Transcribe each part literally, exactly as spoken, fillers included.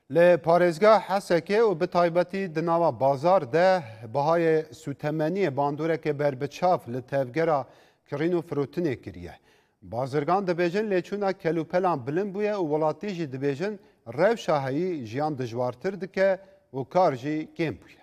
ل پارێزگا حەسەکێ و bi taybetî di nava bazar de bihayê sûtemeniyê bandoreke berbiçav li tevgera kirîn û firotinê kiriye. Bazirgan dibêjin lêçûna kelûpelan bilind bûye û welatî jî dibêjin rewşa heyî jiyan dijwartir dike û kar jî kêm bûye.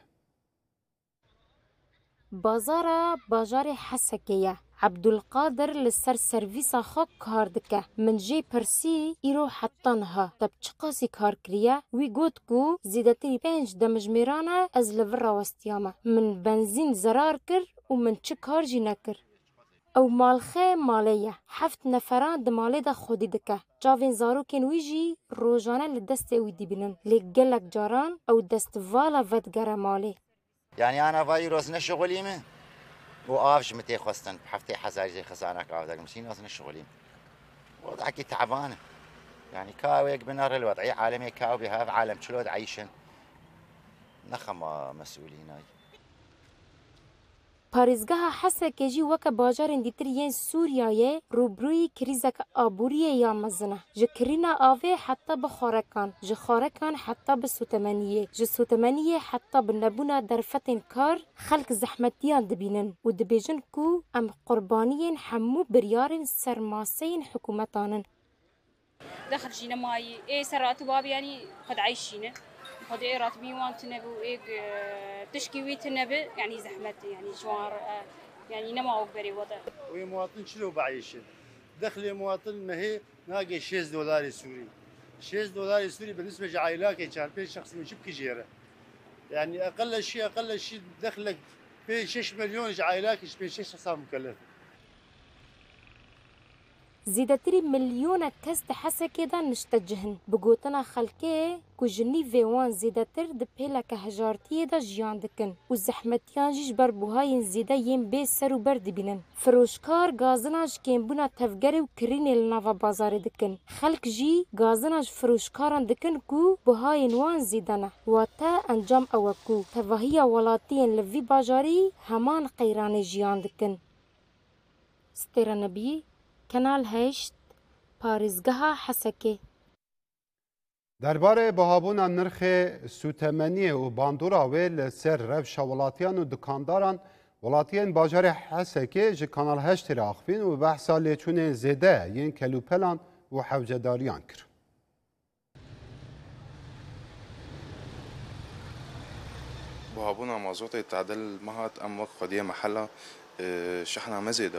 Bazara bajarê Hesekê ye. Ebdulqadir li ser servîsa xwe kar dike. Min jê pirsî îro heta niha te bi çi qasî kar kiriye? Wî got ku zêdetirî pênc demijmêran e ez li vir rawestiyame. Min benzîn zerar kir û min çi kar jî nekir. Ew malxê malê ye. Heft neferan di malê de xwedî dike. Çavên zarokên wî jî rojane li destê wî dibînin. Lê gelek caran ew destvala vedigere malê. يعني أنا فاي روزنا شغلي من وآفش متى خستن بحفتي حزاري زي خسارة كافدك مسين روزنا شغلي وضعك تعبانة يعني كاويك بنار الوضعي عالمي كاو بها عالم شلود عايشن نخم مسؤولين هاي پارێزgeha Hesekê jî weke bajarên dîtir yên Sûriyayê rûbrûyî krîzeka aboriyê ya mezin e. Ji kirîna avê heta bi xwarekan, ji xwarekan heta bi sûtemeniyê, ji sûtemeniyê heta bi nebûna derfetên kar xelk zehmetiyan dibînin û dibêjin ku em qurbaniyên hemû biryarên sermaseyên hikûmetan in. دخل جينا ماي ايه سرات باب يعني قد عايشينه قد ايه راتبي وان تنبو ايه تشكي وي تنبو يعني زحمه يعني جوار يعني نما وبري وضع وي مواطن شلو بعيشين دخل مواطن ما هي ناقي شيز دولار سوري شيز دولار سوري بالنسبه لعائلات كان بين شخص من شبك جيره يعني اقل شيء اقل شيء دخلك بين ستة مليون عائلات بين شش شخص مكلف زیدەتری ملیۆنە kes di Hesekê de niştecihin. Bi gotina xelkê ku ji nîvê wan zêdetir di pêleke hejartiyê de jiyan dikin û zehmetiyan jî ji ber buhayên zêde yên bê ser û ber dibînin. Firojkar gazina ji kêmbûna tevgerê û kirînê li nava bazarê dikin. Xelk jî gazina ji firojkaran dikin ku buhayên wan zêde ne. Wate encam ew e ku tevahiya welatiyên li vî bajarî heman qeyranê jiyan dikin. Stêra Nebiyî Kanal هشت پارێزgeha Hesekê. Derbarê bihabûna nirxê sûtemeniyê û bandora wê li ser rewşa welatiyan û dikandaran, welatiyên bajarê Hesekê ji Kanal heştê re axivîn û behsa lêçûnên zêde yên kelûpelan û hewcedariyan kir. بوابونا مازوتي تعدل مهات أم وقت خدية محلة شحنة مزيدة